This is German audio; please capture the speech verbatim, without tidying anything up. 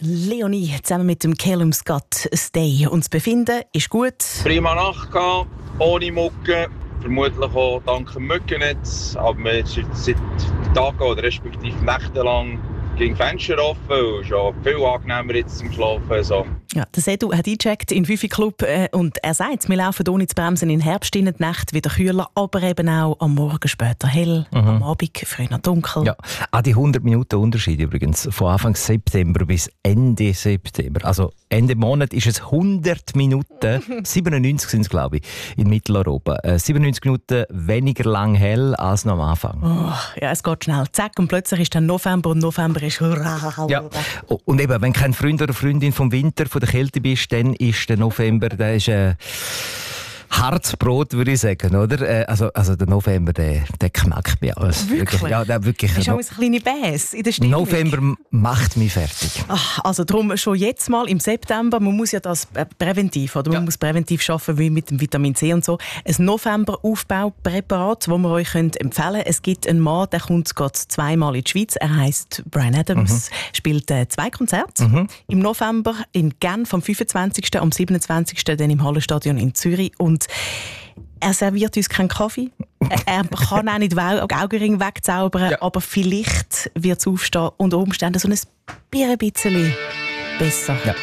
Leonie zusammen mit dem Callum Scott Stay. Und das Befinden ist gut. Prima Nacht gehabt, ohne Mucke. Vermutlich auch dank dem Mückennetz. Aber wir sind seit Tagen oder respektive nächtelang gegen Fenster offen und ist auch viel angenehmer jetzt zum Schlafen. So. Ja, der Sedu hat eingecheckt in den Wifi Club äh, und er sagt, wir laufen ohne zu bremsen in den Herbst in die Nacht wieder kühler, aber eben auch am Morgen später hell, mhm. am Abend früher dunkel. Ja, auch die hundert Minuten Unterschied übrigens, von Anfang September bis Ende September. Also Ende Monat ist es hundert Minuten, siebenundneunzig sind es glaube ich, in Mitteleuropa. Äh, siebenundneunzig Minuten weniger lang hell als noch am Anfang. Oh, ja, es geht schnell. Zack, und plötzlich ist dann November und November ist hurra. Ja. Und eben, wenn kein Freund oder Freundin vom Winter, von der Kälte bist, dann ist der November, der ist ein hartes Brot, würde ich sagen, oder? Also, also der November, der, der knackt mich alles. Wirklich? Ja, der, wirklich. Das ist auch ein kleiner Bass in der Stimmung. November macht mich fertig. Ach, also darum schon jetzt mal im September, man muss ja das präventiv, oder? Man ja. muss präventiv arbeiten, wie mit dem Vitamin C und so. Ein November-Aufbaupräparat, das wir euch empfehlen können. Es gibt einen Mann, der kommt gerade zweimal in die Schweiz. Er heisst Bryan Adams, mhm. spielt äh, zwei Konzerte. Mhm. Im November in Genf am fünfundzwanzigsten am siebenundzwanzigsten dann im Hallenstadion in Zürich. Und er serviert uns keinen Kaffee. Er kann auch nicht Augenring wegzaubern, ja. aber vielleicht wird es aufstehen unter Umständen so ein bisschen besser. Ja.